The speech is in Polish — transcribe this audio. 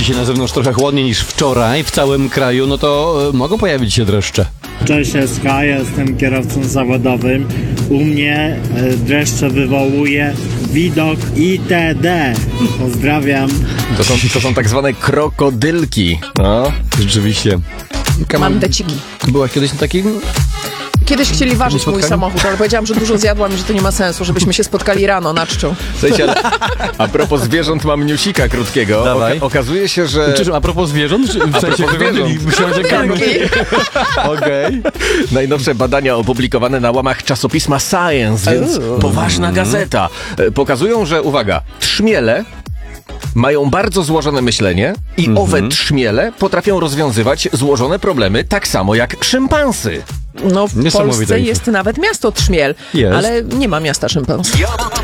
dzisiaj na zewnątrz trochę chłodniej niż wczoraj w całym kraju, no to mogą pojawić się dreszcze. Cześć SK, ja jestem kierowcą zawodowym. U mnie dreszcze wywołuje widok itd. Pozdrawiam. To są tak zwane krokodylki. No. Rzeczywiście. Mandeciki. Byłaś kiedyś na takim? Kiedyś chcieli ważyć mój spotkaniu? samochód, ale powiedziałam, że dużo zjadłam i że to nie ma sensu, żebyśmy się spotkali rano na czczu. Słuchajcie, ale a propos zwierząt mam newsika krótkiego. Dawaj. Okazuje się, że... Czyż a propos zwierząt? W sensie propos zwierząt. Okej. Najnowsze badania opublikowane na łamach czasopisma Science, więc poważna gazeta, pokazują, że, uwaga, trzmiele mają bardzo złożone myślenie i owe trzmiele potrafią rozwiązywać złożone problemy tak samo jak szympansy. No w Niesamowite Polsce info. jest nawet miasto Trzmiel, Jest. ale nie ma miasta szympansów.